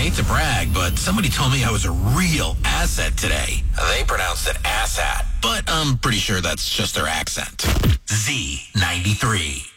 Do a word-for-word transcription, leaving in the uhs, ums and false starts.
hate to brag, but somebody told me I was a real asset today. They pronounced it asshat, but I'm pretty sure that's just their accent. Z ninety-three.